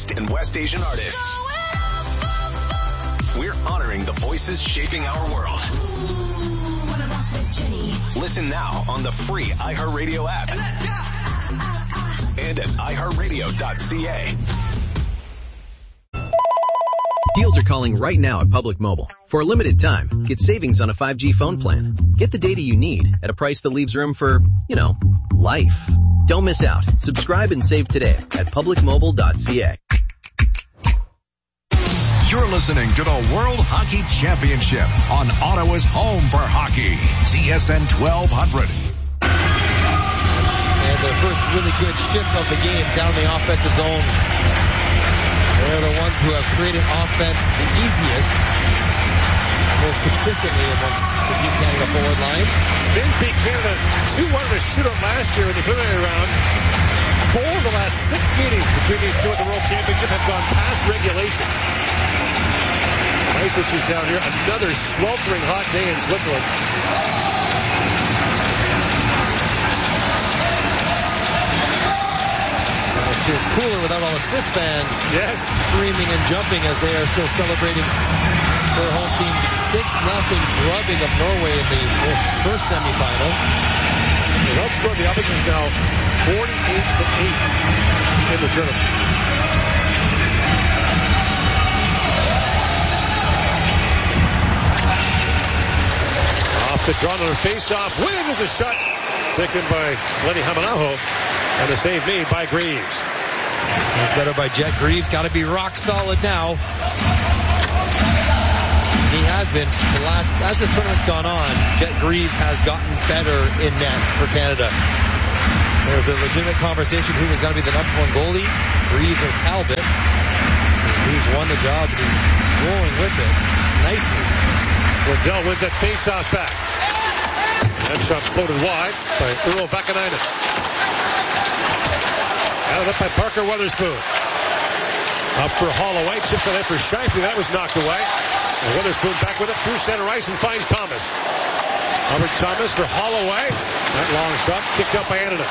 and West Asian artists. We're honoring the voices shaping our world. Listen now on the free iHeartRadio app and at iHeartRadio.ca. Deals are calling right now at Public Mobile. For a limited time, get savings on a 5G phone plan. Get the data you need at a price that leaves room for, life. Don't miss out. Subscribe and save today at publicmobile.ca. You're listening to the World Hockey Championship on Ottawa's home for hockey, CSN 1200. And their first really good shift of the game down the offensive zone. They're the ones who have created offense the easiest, most consistently amongst the Team Canada forward line. Finns beat Canada 2-1 in a shootout last year in the preliminary round. 4 of the last 6 meetings between these two at the World Championship have gone past regulation. Nice issues down here. Another sweltering hot day in Switzerland. It feels cooler without all the Swiss fans screaming and jumping as they are still celebrating their home team 6-0 drubbing of Norway in the first semifinal. The outscored the opposition now 48-8 in the tournament. Off the draw on a face-off. Williams is a shot taken by Lenny Hamanaho. And the save made by Greaves. That's better by Jet Greaves. Got to be rock solid now. He has been. As the tournament's gone on, Jet Greaves has gotten better in net for Canada. There was a legitimate conversation who was going to be the number one goalie, Greaves or Talbot. Greaves won the job. He's rolling with it nicely. Lindell wins that face-off back. That shot floated wide by Urho Vakanainen. Out of it by Parker Weatherspoon. Up for Holloway. Chips on it for Scheifele. That was knocked away. And Weatherspoon back with it through center ice and finds Thomas. Albert Thomas for Holloway. That long shot kicked out by Annunen.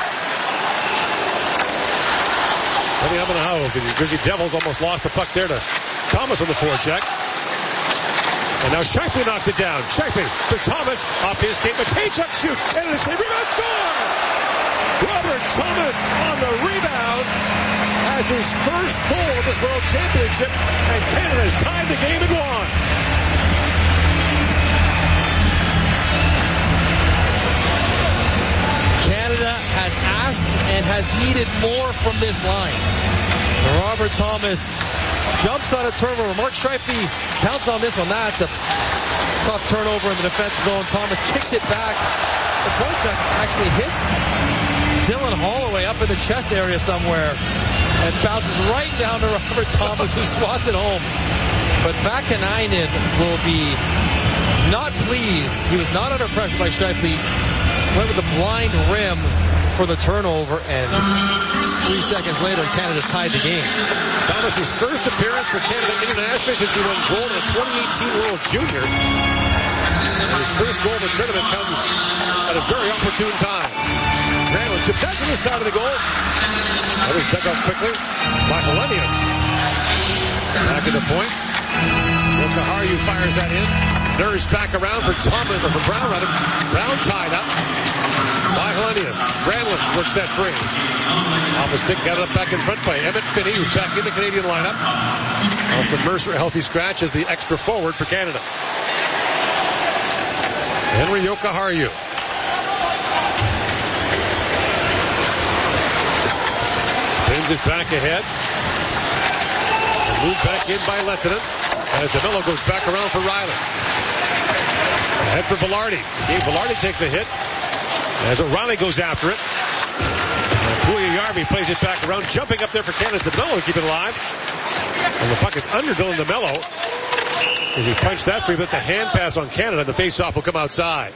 Lenny Hamanaho. The Grizzly Devils almost lost the puck there to Thomas on the forecheck. And now Scheifele knocks it down. Scheifele for Thomas. Off his skate. Matejchuk shoots. And it's a rebound score! Robert Thomas on the rebound has his first goal of this World Championship, and Canada has tied the game at 1. Canada has asked and has needed more from this line. Robert Thomas jumps on a turnover. Mark Scheifele counts on this one. That's a tough turnover in the defensive zone. Thomas kicks it back. The point check actually hits Dylan Holloway up in the chest area somewhere and bounces right down to Robert Thomas, who swats it home. But Vakanainen will be not pleased. He was not under pressure by Scheifele. Went with the blind rim for the turnover, and 3 seconds later, Canada tied the game. Thomas's first appearance for Canada internationally since he won gold in the 2018 World Junior. And his first goal of the tournament comes at a very opportune time. Granlund chips out to the side of the goal. That was dug up quickly by Helenius. Back at the point. Jokiharju fires that in. Nurse back around for Thomas, or for Brown rather. Brown tied up by Helenius. Granlund works that free. Off the stick, got it up back in front by Emmett Finney, who's back in the Canadian lineup. Also Mercer, a healthy scratch, as the extra forward for Canada. Henry Jokiharju. Spins it back ahead. And moved back in by Lehtinen. As DeMello goes back around for Riley. Ahead for Velarde. Gabe Velarde takes a hit. As O'Reilly goes after it. Puljujarvi plays it back around. Jumping up there for Canada. DeMello to keep it alive. And the puck is under Dylan DeMello. As he punched that free, but it's a hand pass on Canada. The face-off will come outside.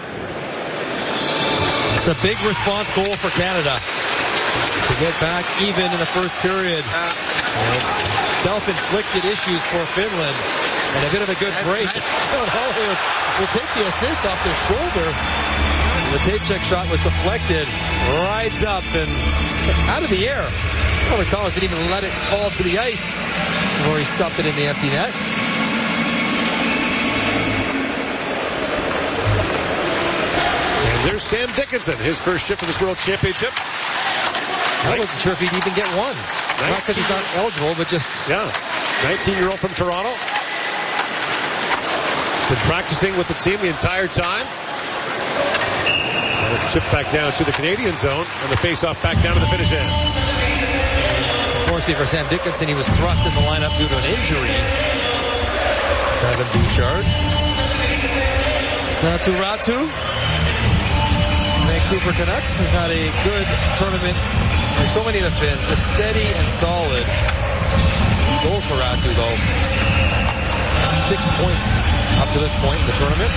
It's a big response goal for Canada to get back even in the first period. Self-inflicted issues for Finland, and a bit of a good break. Dylan Holloway will take the assist off their shoulder. The Matejchuk shot was deflected, rides up and out of the air. Robert Thomas didn't even let it fall to the ice before he stuffed it in the empty net. And there's Sam Dickinson, his first ship for this World Championship. I wasn't sure if he'd even get one. Not because he's not eligible, but just... Yeah, 19-year-old from Toronto. Been practicing with the team the entire time. And it's chipped back down to the Canadian zone, and the face-off back down to the finish end. Unfortunately for Sam Dickinson, he was thrust in the lineup due to an injury. Kevin Bouchard. Satu Ratu. Vancouver Canucks has had a good tournament, like so many have been, just steady and solid. Goals for Ratu, though. 6 points up to this point in the tournament.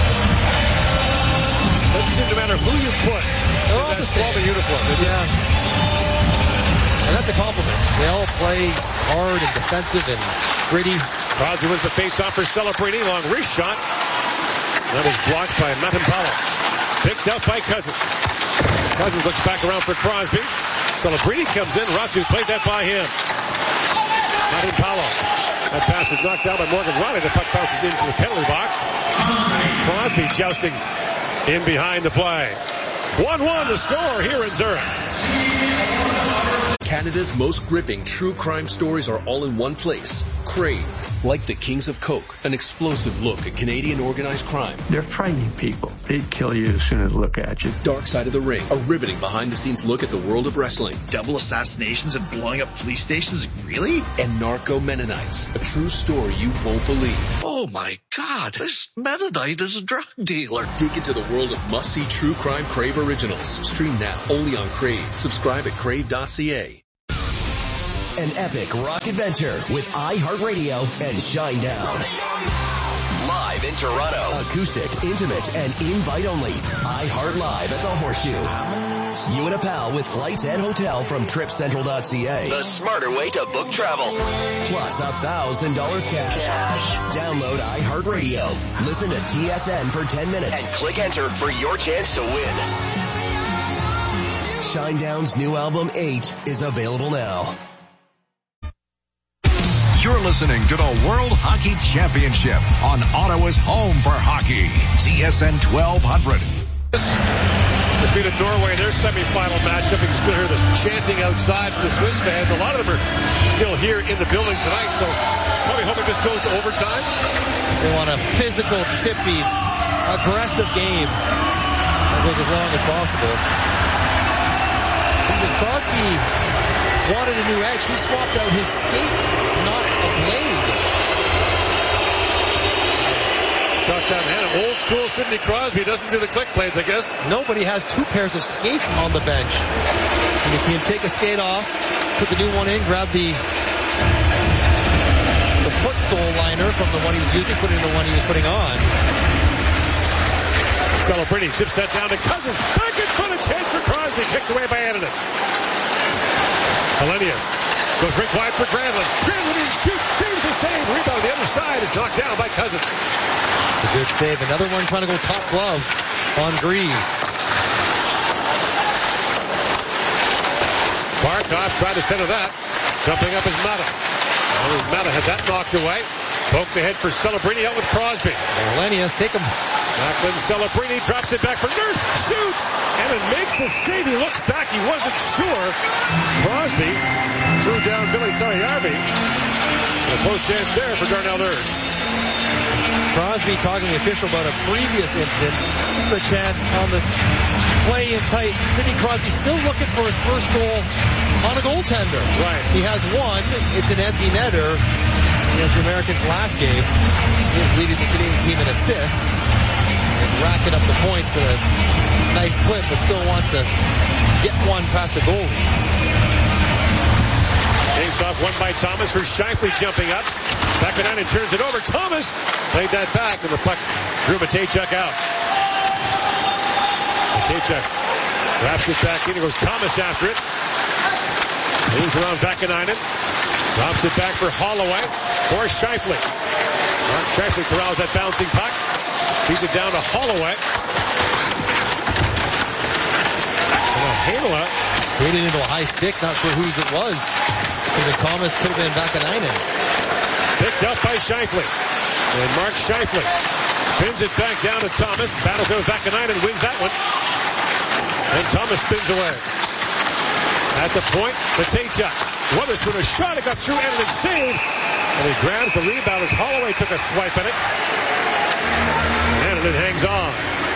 Doesn't seem to matter who you put. They're all the same. Uniform. Yeah. And that's a compliment. They all play hard and defensive and gritty. Crosby was the face-off for Celebrini. Long wrist shot. That is blocked by Matampalo. Picked up by Cousins. Cousins looks back around for Crosby. Celebrini comes in. Ratu played that by him. Matampalo. That pass was knocked down by Morgan Riley. The puck bounces into the penalty box. Crosby jousting in behind the play. 1-1 the score here in Zurich. Canada's most gripping true crime stories are all in one place. Crave, like the Kings of Coke, an explosive look at Canadian organized crime. They're frightening people. They'd kill you as soon as they look at you. Dark Side of the Ring, a riveting behind-the-scenes look at the world of wrestling. Double assassinations and blowing up police stations? Really? And Narco Mennonites, a true story you won't believe. Oh my God, this Mennonite is a drug dealer. Dig into the world of must-see true crime Crave originals. Stream now, only on Crave. Subscribe at crave.ca. An epic rock adventure with iHeartRadio and Shinedown. Live in Toronto. Acoustic, intimate, and invite only. iHeart Live at the Horseshoe. You and a pal with flights and hotel from TripCentral.ca. The smarter way to book travel. Plus $1,000 cash. Download iHeartRadio. Listen to TSN for 10 minutes. And click enter for your chance to win. Shinedown's new album 8 is available now. You're listening to the World Hockey Championship on Ottawa's home for hockey. TSN 1200. Defeated Norway in their semifinal matchup. You can still hear this chanting outside from the Swiss fans. A lot of them are still here in the building tonight, so probably hoping this goes to overtime. They want a physical, chippy, aggressive game that goes as long as possible. Crosby wanted a new edge. He swapped out his skate, not a blade. Shot down hand. Old school Sidney Crosby doesn't do the click blades, I guess. Nobody has two pairs of skates on the bench. You can see him take a skate off, put the new one in, grab the footstool liner from the one he was using, put it in the one he was putting on. Celebrini chips that down to Cousins. Back in front, a chance for Crosby. Kicked away by Antonin. Hellenius goes rink wide for Granlund. Granlund in shoot. Saves the save. Rebound on the other side is knocked down by Cousins. A good save. Another one trying to go top glove on Greaves. Barkov tried to center that. Jumping up is Mata. Mata had that knocked away. Poked ahead for Celebrini out with Crosby. Hellenius, take him. Macklin Celebrini drops it back for Nurse. Shoots! And it makes the save. He looks back. He wasn't sure. Crosby threw down Billy Sariarvi. A post chance there for Darnell Nurse. Crosby talking to the official about a previous incident. Just a chance on the play in tight. Sidney Crosby still looking for his first goal on a goaltender. Right. He has one. It's an empty netter. Against the Americans last game. He is leading the Canadian team in assists. And racking up the points at a nice clip, but still wants to get one past the goalie. Takes off one by Thomas for Shifley jumping up. Back and turns it over. Thomas played that back, and the puck drew Matejchuk out. Matejchuk wraps it back in. He goes Thomas after it. Moves around Vakanainen. Drops it back for Holloway. For Shifley. Shifley corrals that bouncing puck. Feeds it down to Holloway. Heinola skated into a high stick. Not sure whose it was. Even Thomas could have been Vakanainen. Picked up by Scheifele. And Mark Scheifele spins it back down to Thomas. Battles over Vakanainen, wins that one. And Thomas spins away. At the point, Matejchuk. Weatherspoon, a shot. It got through Anderson, saved. And he grabs the rebound as Holloway took a swipe at it. And it hangs on.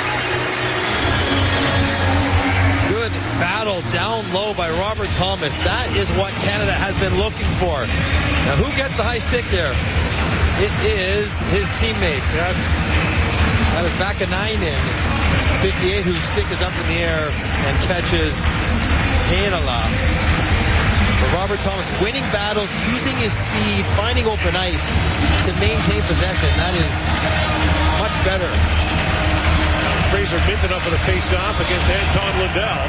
Good battle down low by Robert Thomas. That is what Canada has been looking for. Now, who gets the high stick there? It is his teammate. That is Vakanainen, 58, whose stick is up in the air and catches Heinola. But Robert Thomas winning battles, using his speed, finding open ice to maintain possession. That is much better. Fraser Minton up for the face-off against Anton Lundell.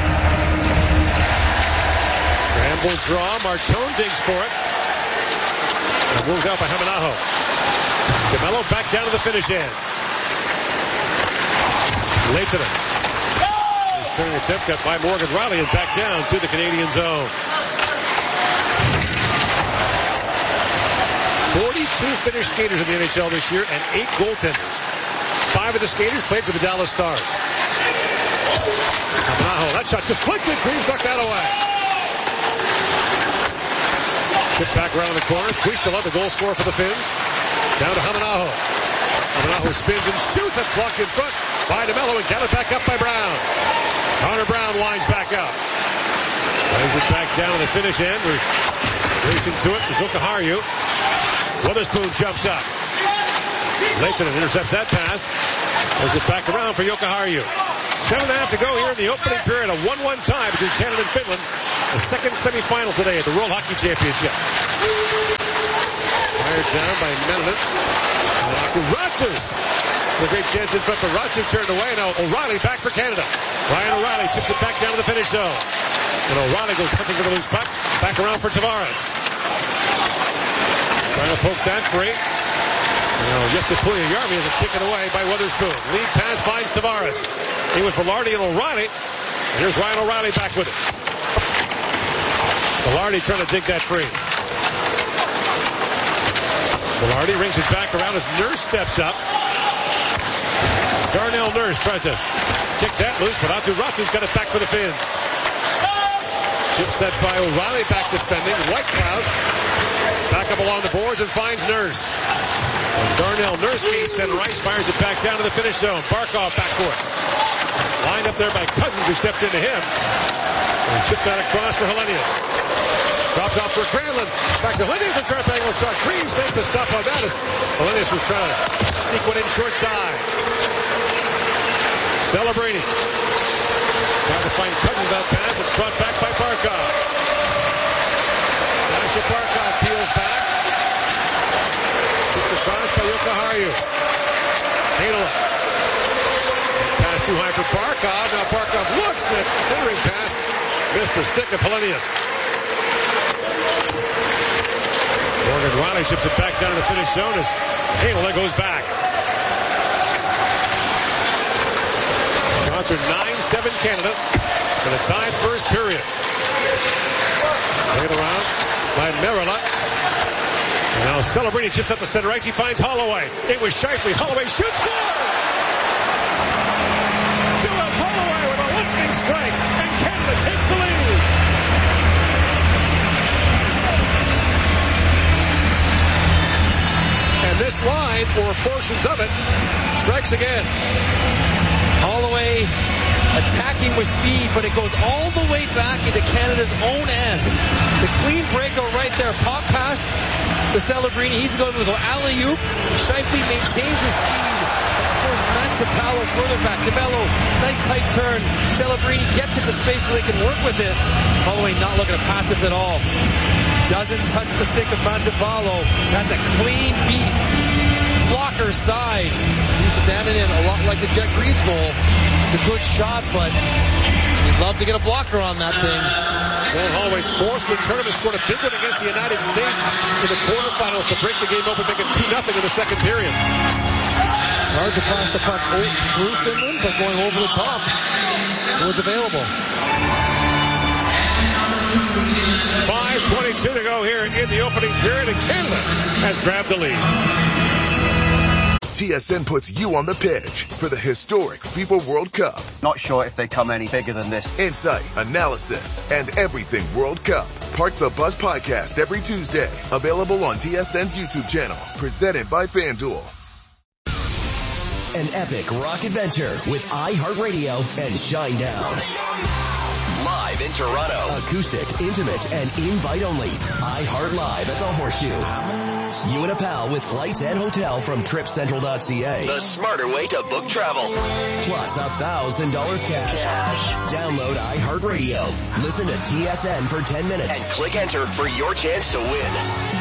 Scramble draw. Martone digs for it. And moves out by Hamanaho. DeMello back down to the finish end. Lehtinen. His turn attempt got by Morgan Rielly and back down to the Canadian zone. 42 Finnish skaters in the NHL this year and 8 goaltenders. 5 of the skaters played for the Dallas Stars. Hamanaho, that shot deflected. Greaves knocked that away. Chip back around the corner. Puistila, the goal scorer for the Finns. Down to Hamanaho. Hamanaho spins and shoots. That's blocked in front by DeMello and counted back up by Brown. Connor Brown lines back up. Lays it back down to the finish end. We're racing to it. Jokiharju. Weatherspoon jumps up. Lehtinen intercepts that pass. Lays it back around for Jokiharju. 7.5 to go here in the opening period. A 1-1 tie between Canada and Finland. The second semifinal today at the World Hockey Championship. Fired down by Menelin. Ratu. A great chance in front, but Ratu turned away. Now O'Reilly back for Canada. Ryan O'Reilly chips it back down to the finish zone. And O'Reilly goes hunting for the loose puck. Back around for Tavares. Trying to poke that free. Now, Jesse Puljujärvi is taken away by Weatherspoon. Lead pass finds Tavares. He went for Lardy and O'Reilly. And here's Ryan O'Reilly back with it. Lardy trying to dig that free. Lardy rings it back around as Nurse steps up. Darnell Nurse tries to kick that loose, but Aatu Räty's got it back for the Finns. Chip set by O'Reilly, back defending. Whitecloud back up along the boards and finds Nurse. And Darnell Nurse gains and Rice fires it back down to the finish zone. Barkov backcourt. Lined up there by Cousins, who stepped into him. And chipped that across for Helenius. Dropped off for Granlund. Back to Helenius and sharp angle shot. Greaves makes the stop on that as Helenius was trying to sneak one in short side. Celebrini. Trying to find Cousins that pass. It's brought back by Barkov. Sasha Barkov peels back. Kicked across by Jokiharju. Heinola. Pass too high for Barkov. Now Barkov looks at the centering pass. Missed the stick of Helenius. Morgan Rielly chips it back down to the finish zone as Heinola goes back. Shots are 9-7 Canada in a tied first period. Played around by Merila. Now Celebrini chips up the center ice. He finds Holloway. It was Scheifele. Holloway shoots. Goal! Philip Holloway with a lifting strike, and Canada takes the lead. And this line, or portions of it, strikes again. Holloway attacking with speed, but it goes all the way back into Canada's own end. The clean breakout right there. Pop pass to Celebrini. He's going to go alley-oop. Scheifele maintains his speed. Of course, Matsupalo further back. DeMello, nice tight turn. Celebrini gets into space where they can work with it. Holloway not looking to pass this at all. Doesn't touch the stick of Matsupalo. That's a clean beat. Blocker side. Used to down it in a lot like the Jet Greaves goal. It's a good shot, but you'd love to get a blocker on that thing. Well, Holloway's fourth in the tournament, scored a big one against the United States in the quarterfinals to break the game open, making 2-0 in the second period. Charge across the puck through Finland, but going over the top. It was available. 5:22 to go here in the opening period, and Canada has grabbed the lead. TSN puts you on the pitch for the historic FIFA World Cup. Not sure if they come any bigger than this. Insight, analysis, and everything World Cup. Park the Bus podcast every Tuesday. Available on TSN's YouTube channel. Presented by FanDuel. An epic rock adventure with iHeartRadio and Shinedown. Live in Toronto. Acoustic, intimate, and invite only. iHeart Live at the Horseshoe. You and a pal with flights and hotel from TripCentral.ca. The smarter way to book travel. Plus $1,000 cash. Download iHeartRadio. Listen to TSN for 10 minutes. And click enter for your chance to win.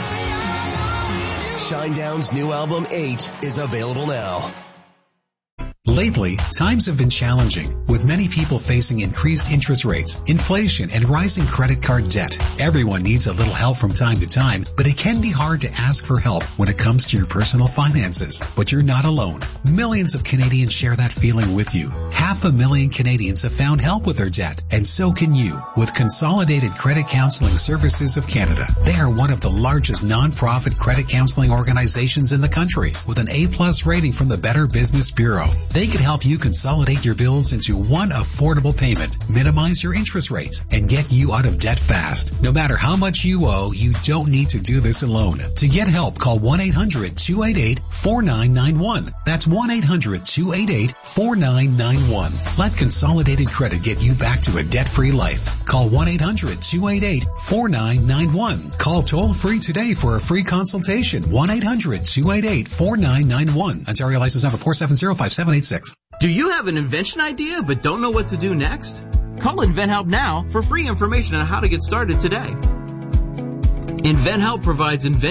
Shinedown's new album 8 is available now. Lately, times have been challenging, with many people facing increased interest rates, inflation, and rising credit card debt. Everyone needs a little help from time to time, but it can be hard to ask for help when it comes to your personal finances. But you're not alone. Millions of Canadians share that feeling with you. 500,000 Canadians have found help with their debt, and so can you, with Consolidated Credit Counseling Services of Canada. They are one of the largest non-profit credit counseling organizations in the country, with an A+ rating from the Better Business Bureau. They can help you consolidate your bills into one affordable payment, minimize your interest rates, and get you out of debt fast. No matter how much you owe, you don't need to do this alone. To get help, call 1-800-288-4991. That's 1-800-288-4991. Let Consolidated Credit get you back to a debt-free life. Call 1-800-288-4991. Call toll-free today for a free consultation. 1-800-288-4991. Ontario license number 4705786. Do you have an invention idea but don't know what to do next? Call InventHelp now for free information on how to get started today. InventHelp provides invention